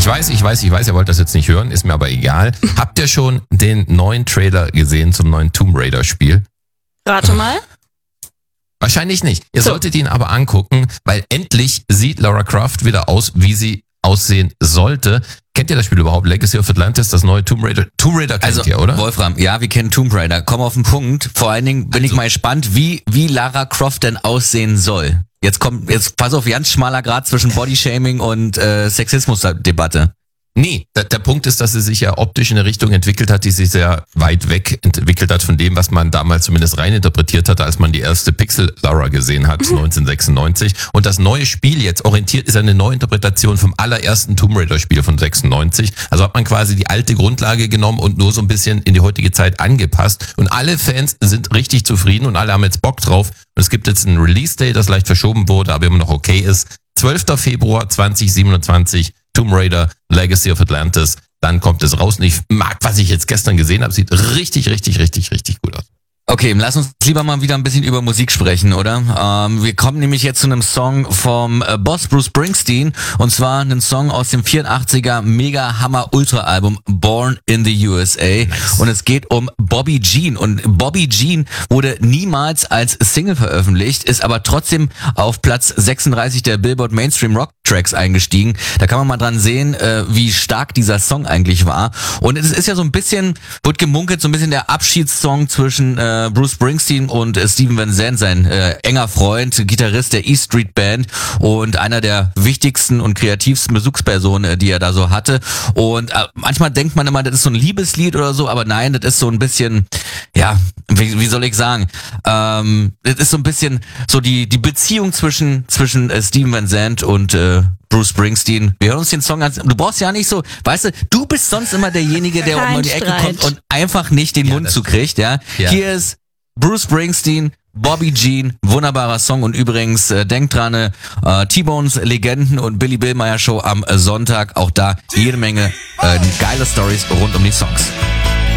weiß, ihr wollt das jetzt nicht hören, ist mir aber egal. Habt ihr schon den neuen Trailer gesehen zum neuen Tomb Raider Spiel? Rate mal. Wahrscheinlich nicht. Ihr solltet ihn aber angucken, weil endlich sieht Lara Croft wieder aus, wie sie aussehen sollte. Kennt ihr das Spiel überhaupt? Legacy of Atlantis, das neue Tomb Raider? Tomb Raider kennt ihr, oder? Wolfram, ja, wir kennen Tomb Raider. Komm auf den Punkt. Vor allen Dingen bin ich mal gespannt, wie Lara Croft denn aussehen soll. Jetzt pass auf, ganz schmaler Grad zwischen Bodyshaming und Sexismus-Debatte. Nee, der Punkt ist, dass sie sich ja optisch in eine Richtung entwickelt hat, die sich sehr weit weg entwickelt hat von dem, was man damals zumindest reininterpretiert hatte, als man die erste Pixel-Lara gesehen hat, 1996. Und das neue Spiel jetzt orientiert ist eine Neuinterpretation vom allerersten Tomb Raider-Spiel von 96. Also hat man quasi die alte Grundlage genommen und nur so ein bisschen in die heutige Zeit angepasst. Und alle Fans sind richtig zufrieden und alle haben jetzt Bock drauf. Und es gibt jetzt einen Release-Day, das leicht verschoben wurde, aber immer noch okay ist. 12. Februar 2027. Tomb Raider, Legacy of Atlantis, dann kommt es raus. Und ich mag, was ich jetzt gestern gesehen habe, sieht richtig gut aus. Okay, lass uns lieber mal wieder ein bisschen über Musik sprechen, oder? Wir kommen nämlich jetzt zu einem Song vom Boss Bruce Springsteen, und zwar einen Song aus dem 84er Mega-Hammer-Ultra-Album Born in the USA. Nice. Und es geht um Bobby Jean. Und Bobby Jean wurde niemals als Single veröffentlicht, ist aber trotzdem auf Platz 36 der Billboard Mainstream Rock Tracks eingestiegen. Da kann man mal dran sehen, wie stark dieser Song eigentlich war. Und es ist ja so ein bisschen, wird gemunkelt, so ein bisschen der Abschiedssong zwischen Bruce Springsteen und Steven Van Zandt, sein enger Freund, Gitarrist der E Street Band und einer der wichtigsten und kreativsten Besuchspersonen, die er da so hatte. Und manchmal denkt man immer, das ist so ein Liebeslied oder so, aber nein, das ist so ein bisschen, ja, wie soll ich sagen, das ist so ein bisschen so die Beziehung zwischen Steven Van Zandt und Bruce Springsteen. Wir hören uns den Song an. Du brauchst ja nicht so, weißt du bist sonst immer derjenige, der um die Ecke kommt und einfach nicht den Mund zukriegt, ja. Hier ist Bruce Springsteen, Bobby Jean, wunderbarer Song. Und übrigens, denkt dran, T-Bones Legenden und Billy Billmeyer Show am Sonntag, auch da jede Menge geile Stories rund um die Songs.